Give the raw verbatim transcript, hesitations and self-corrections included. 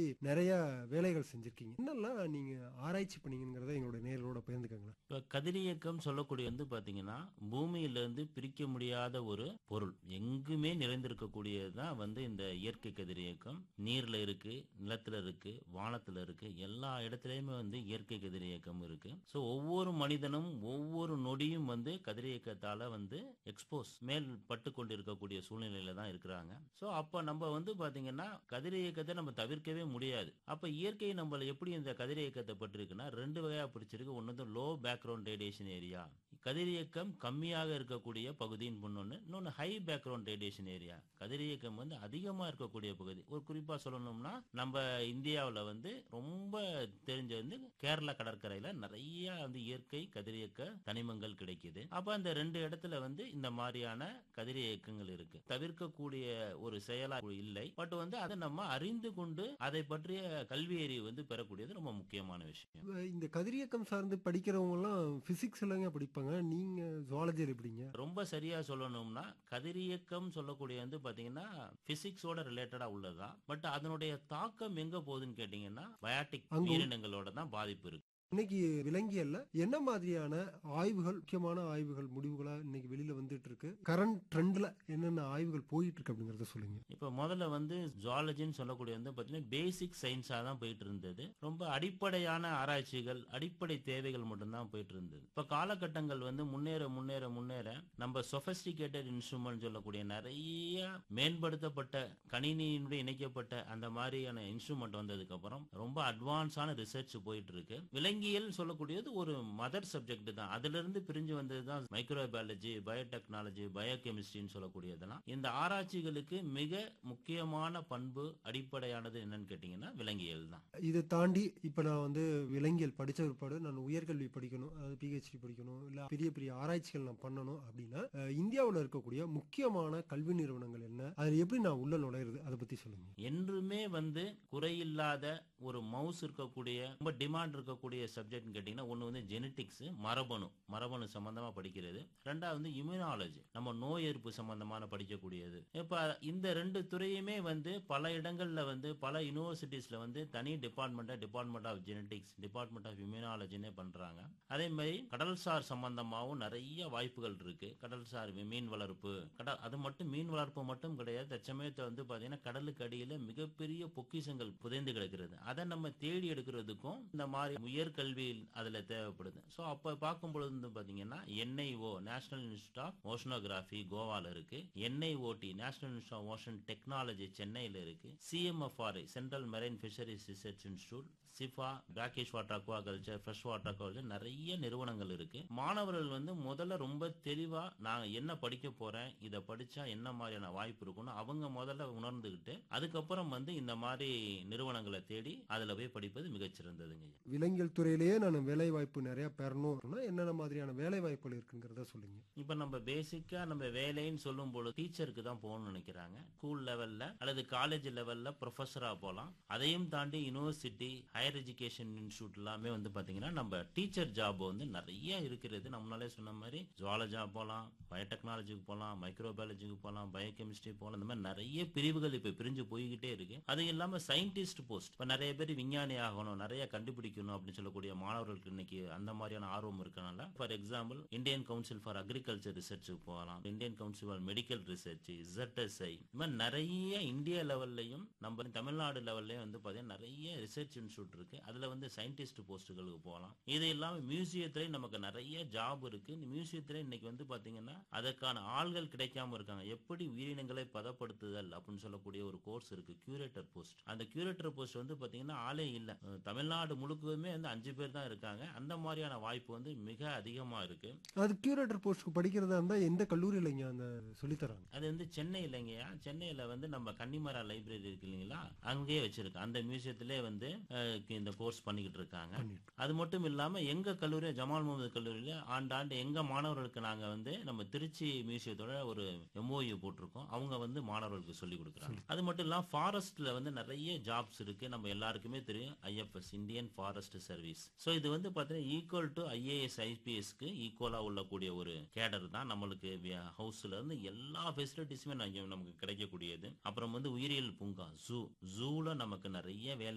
நிறைய வேலைகள் செஞ்சிருக்கீங்க. என்னெல்லாம் நீங்க ஆராய்ச்சி பண்ணீங்கங்கிறத எங்களோட நேயர்களோட பகிர்ந்துக்கங்களேன். இப்ப கதிரியக்கம் சொல்லக்கூடிய வந்து பாத்தீங்கன்னா பூமியிலிருந்து பிரிக்க முடியாத ஒரு பொருள், எங்குமே நிறைந்திருக்கக்கூடியதுதான் வந்து இந்த இயற்கை கதிரியக்கம். நீர்ல இருக்கு, நிலத்துல இருக்கு, வானத்துல இருக்கு, எல்லா இடத்துலயுமே வந்து இயற்கை கதிரியக்கம் இருக்கு. சோ ஒவ்வொரு மனிதனும் ஒவ்வொரு நொடியும் வந்து கதிரியக்கத்தால வந்து எக்ஸ்போஸ் மேல் பட்டு கொண்டிருக்கக்கூடிய சூழ்நிலையில தான் இருக்கிறாங்க. சோ அப்ப நம்ம வந்து பாத்தீங்கன்னா கதிரியக்கத்தை நம்ம தவிர்க்கவே முடியாது. அப்ப இயற்கை நம்மள எப்படி இந்த கதிரியக்கத்தை பற்றிருக்குன்னா ரெண்டு வகையா பிரிச்சிருக்கு. ஒன்னு வந்து லோ பேக்ரவுண்ட் ரேடியேஷன் ஏரியா, கதிரியக்கம் கம்மியாக இருக்கக்கூடிய பகுதின்னு ஒண்ணு. இன்னொன்னு ஹை பேக்ரவுண்ட் ரேடியேஷன் ஏரியா, கதிரியக்கம் வந்து அதிகமா இருக்கக்கூடிய பகுதி. ஒரு குறிப்பா சொல்லணும்னா நம்ம இந்தியாவுல வந்து ரொம்ப தெரிஞ்ச வந்து கேரளா கடற்கரையில நிறைய வந்து இயற்கை கதிரியக்க தனிமங்கள் கிடைக்குது. அப்ப அந்த ரெண்டு இடத்துல வந்து இந்த மாதிரியான கதிரியக்கங்கள் இருக்கு. தவிர்க்கக்கூடிய ஒரு செயலா இல்லை. பட் வந்து அதை நம்ம அறிந்து கொண்டு அதை பற்றிய கல்வி அறிவு வந்து பெறக்கூடியது ரொம்ப முக்கியமான விஷயம். இந்த கதிரியக்கம் சார்ந்து படிக்கிறவங்க எல்லாம் பிசிக்ஸ் எல்லாம் படிப்பாங்க. நீங்க ஜுவாலஜியில் எப்படிங்க? ரொம்ப சரியா சொல்லணும்னா கதிரியக்கம் சொல்லக்கூடிய வந்து பாத்தீங்கன்னா பிசிக்ஸோட ரிலேட்டடா உள்ளதா. பட் அதனுடைய தாக்கம் எங்க போகுதுன்னு கேட்டீங்கன்னா பயாட்டிக் அங்க உயிரினங்களோட தான் பாதிப்பு இருக்கு. இன்னைக்கு விலங்கியல்ல என்ன மாதிரியான ஆய்வுகள், முக்கியமான ஆய்வுகள் முடிவுகளா இன்னைக்கு வெளியில வந்துட்டு இருக்கு? கரண்ட் ட்ரெண்ட்ல என்னென்ன ஆய்வுகள் போயிட்டு இருக்கு அப்படிங்கறத சொல்லுங்க. இப்ப முதல்ல வந்து ஜுவாலஜின்னு சொல்லக்கூடிய வந்து பாத்தீங்கன்னா பேசிக் சயின்ஸா தான் போயிட்டு இருந்தது. ரொம்ப அடிப்படையான ஆராய்ச்சிகள், அடிப்படை தேவைகள் மட்டும்தான் போயிட்டு இருந்தது. இப்ப காலகட்டங்கள் வந்து முன்னேற முன்னேற முன்னேற நம்ம சொபஸ்டிகேட்டட் இன்ஸ்ட்ருமெண்ட் சொல்லக்கூடிய நிறைய மேம்படுத்தப்பட்ட கணினியினுடைய இணைக்கப்பட்ட அந்த மாதிரியான இன்ஸ்ட்ருமெண்ட் வந்ததுக்கு அப்புறம் ரொம்ப அட்வான்ஸான ரிசர்ச் போயிட்டு இருக்கு. விலங்கியல் சொல்லக்கூடியது ஒரு மதர் சப்ஜெக்ட் தான். அதுல இருந்து பிரிஞ்சு வந்ததுதான் மைக்ரோபயாலஜி, பயோடெக்னாலஜி, பயோகெமிஸ்ட்ரின்னு சொல்லக்கூடியதெல்லாம். இந்த ஆராய்ச்சிகளுக்கு மிக முக்கியமான பண்பு அடிப்படையானது என்னன்னு கேட்டீங்கன்னா விலங்கியல் தான். இதை தாண்டி இப்ப நான் வந்து விலங்கியல் படிச்ச பிற்பாடு நான் உயர்கல்வி படிக்கணும், அதாவது பிஹெச்டி படிக்கணும், இல்ல பெரிய பெரிய ஆராய்ச்சிகள் நான் பண்ணணும் அப்படின்னா அஹ், இந்தியாவுல இருக்கக்கூடிய முக்கியமான கல்வி நிறுவனங்கள் என்ன, அதுல எப்படி நான் உள்ள நுழையிறது, அதை பத்தி சொல்லுங்க. என்றுமே வந்து குறையில்லாத ஒரு மவுஸ் இருக்கக்கூடிய ரொம்ப டிமாண்ட் இருக்கக்கூடிய சப்ஜெக்ட் கேட்டீங்கன்னா ஒன்னு வந்து ஜெனட்டிக்ஸ், மரபணு மரபணு சம்பந்தமா படிக்கிறது. ரெண்டாவது வந்து இம்யூனாலஜி, நம்ம நோய் எதிர்ப்பு சம்பந்தமான படிக்கக்கூடியது. இப்ப இந்த ரெண்டு துறையுமே வந்து பல இடங்கள்ல வந்து பல யூனிவர்சிட்டிஸ்ல வந்து தனி department, department of genetics, department of இம்யூனாலஜினே பண்றாங்க. அதே மாதிரி கடல்சார் சம்பந்தமாவும் நிறைய வாய்ப்புகள் இருக்கு. கடல்சார் மீன் வளர்ப்பு, கடல் அது மட்டும் மீன் வளர்ப்பு மட்டும் கிடையாது. தற்சமயத்தை வந்து பாத்தீங்கன்னா கடலுக்கு அடியில மிகப்பெரிய பொக்கிஷங்கள் புதைந்து கிடக்கிறது. அதை நம்ம தேடி எடுக்கிறதுக்கும் இந்த மாதிரி உயர்கல்வி அதுல தேவைப்படுது. சோ அப்ப பார்க்கும் பொழுது வந்து பாத்தீங்கன்னா NIO, national institute of oceanography கோவால இருக்கு. NIOT, national institute of ocean technology சென்னையில இருக்கு. CMFRI, central marine fisheries research institute, சிஃபா, brackish water aquaculture, fresh water aquaculture, நிறைய நிறுவனங்கள் இருக்கு. மாணவர்கள் வந்து முதல்ல ரொம்ப தெளிவா நான் என்ன படிக்க போறேன், இதை படிச்சா என்ன மாதிரியான வாய்ப்பு இருக்கும்னு அவங்க முதல்ல உணர்ந்துகிட்டு அதுக்கப்புறம் வந்து இந்த மாதிரி நிறுவனங்களை தேடி அதுல போய் படிப்பது மிகச்சிறந்ததுங்க. விலங்கியல் துறையிலேயே நான் வேலை வாய்ப்பு நிறைய பெறணும்னா என்னென்ன மாதிரியான வேலை வாய்ப்புகள் இருக்குங்கிறத சொல்லுங்க. இப்ப நம்ம பேசிக்கா நம்ம வேலைன்னு சொல்லும் பொழுது டீச்சருக்கு தான் போகணும்னு நினைக்கிறாங்க. ஸ்கூல் லெவல்ல அல்லது காலேஜ் லெவல்ல ப்ரொஃபஸரா போலாம். அதையும் தாண்டி யூனிவர்சிட்டி, ஹையர் எஜுகேஷன் இன்ஸ்டியூட் எல்லாமே வந்து பாத்தீங்கன்னா நம்ம டீச்சர் ஜாப் வந்து நிறைய இருக்கிறது. நம்மளாலே சொன்ன மாதிரி ஜுவாலஜா போலாம், பயோடெக்னாலஜிக்கு போலாம், மைக்ரோபயாலஜிக்கு போலாம், பயோகெமிஸ்ட்ரி போலாம். இந்த மாதிரி நிறைய பிரிவுகள் இப்ப பிரிஞ்சு போய்கிட்டே இருக்கு. அது இல்லாம சயின்டிஸ்ட் போஸ்ட், இப்ப நிறைய பேர் விஞ்ஞானி ஆகணும், நிறைய கண்டுபிடிக்கணும் அப்படின்னு சொல்லக்கூடிய மாணவர்களுக்கு இன்னைக்கு அந்த மாதிரியான ஆர்வம் இருக்கனால for example Indian council for agriculture ரிசர்ச்சுக்கு போகலாம், Indian council for medical research, இசட்எஸ்ஐ, இந்த மாதிரி நிறைய இந்தியா லெவல்லையும் நம்ம தமிழ்நாடு லெவல்லையும் வந்து பாத்தீங்கன்னா நிறைய ரிசர்ச் இன்ஸ்டியூட் இருக்கு. அதுல வந்து சயின்டிஸ்ட் போஸ்டுகளுக்கு போகலாம். இது இல்லாம மியூசியத்திலே நமக்கு நிறைய ஜாப் இருக்கு. இந்த மியூசியத்திலே இன்னைக்கு வந்து பாத்தீங்கன்னா அதற்கான ஆள்கள் கிடைக்காம இருக்காங்க. எப்படி உயிரினங்களை பதப்படுத்துதல் அப்படின்னு சொல்லக்கூடிய ஒரு கோர்ஸ் இருக்கு, கியூரேட்டர் போஸ்ட். அந்த கியூரேட்டர் போஸ்ட் வந்து பாத்தீங்கன்னா ஆளே இல்ல. தமிழ்நாடு முழுக்கவுமே வந்து அஞ்சு பேர் தான் இருக்காங்க. அந்த மாதிரியான வாய்ப்பு வந்து மிக அதிகமா இருக்கு. அது கியூரேட்டர் போஸ்ட் படிக்கிறதா இருந்தா எந்த கல்லூரியில இங்க அந்த சொல்லி தராங்க? அது வந்து சென்னை இல்லைங்கயா, சென்னையில வந்து நம்ம கன்னிமரா லைப்ரரி இருக்கு இல்லைங்களா, அங்கேயே வச்சிருக்கு. அந்த மியூசியத்திலே வந்து அஹ், இந்த கோர்ஸ் பண்ணிக்கிட்டு இருக்காங்க. அது மட்டும் இல்லாம எங்க கல்லூரி ஜமால் முகமது கல்லூரியில ஆண்டாண்டு எங்க மாணவர்களுக்கு நாங்க வந்து நம்ம திருச்சி மியூசியத்தோட ஒரு எம்ஓயு போட்டிருக்கோம். அவங்க வந்து மாணவர்களுக்கு சொல்லி கொடுக்குறாங்க. அது மட்டும் இல்லாம ஃபாரஸ்ட்ல வந்து நிறைய ஜாப்ஸ் இருக்கு. நம்ம எல்லாருக்குமே தெரியும் IFS, Indian forest service. So இது வந்து பாத்தீங்கன்னா ஈக்குவல் டு ஐஏஎஸ் ஐபிஎஸ்க்கு ஈக்குவலா உள்ளக்கூடிய ஒரு கேடர் தான். நம்மளுக்கு ஹவுஸ்ல இருந்து எல்லா ஃபெசிலிட்டிஸுமே நமக்கு கிடைக்கக்கூடியது. அப்புறம் வந்து உயிரியல் பூங்கா, ஜூ, ஜூல நமக்கு நிறைய வேலை